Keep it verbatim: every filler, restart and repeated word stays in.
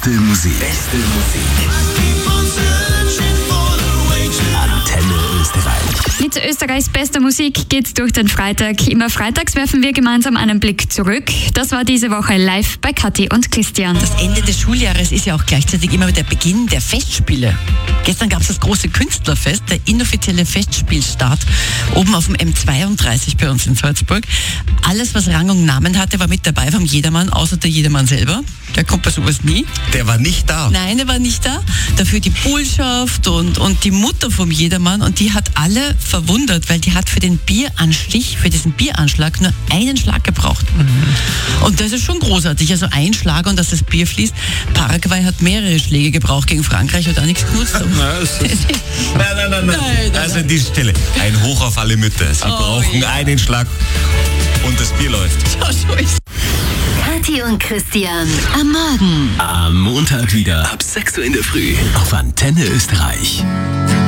Beste Musik. Beste Musik. Antenne Österreich. Mit Österreichs bester Musik geht's durch den Freitag. Immer freitags werfen wir gemeinsam einen Blick zurück. Das war diese Woche live bei Kathi und Christian. Das Ende des Schuljahres ist ja auch gleichzeitig immer der Beginn der Festspiele. Gestern gab es das große Künstlerfest, der inoffizielle Festspielstart, oben auf dem M zweiunddreißig bei uns in Salzburg. Alles, was Rang und Namen hatte, war mit dabei vom Jedermann, außer der Jedermann selber. Der kommt bei sowas nie. Der war nicht da. Nein, der war nicht da. Dafür die Bullschaft und, und die Mutter vom Jedermann. Und die hat alle verwundert, weil die hat für den Bieranstich, für diesen Bieranschlag nur einen Schlag gebraucht. Mhm. Und das ist schon großartig. Also ein Schlag und dass das Bier fließt. Paraguay hat mehrere Schläge gebraucht gegen Frankreich, hat auch nichts genutzt. nein, nein, nein, nein, nein. Also an dieser Stelle ein Hoch auf alle Mütter. Sie oh, brauchen ja. einen Schlag und das Bier läuft. Ja, so ist. Kathi und Christian am Morgen. Am Montag wieder ab sechs Uhr in der Früh auf Antenne Österreich.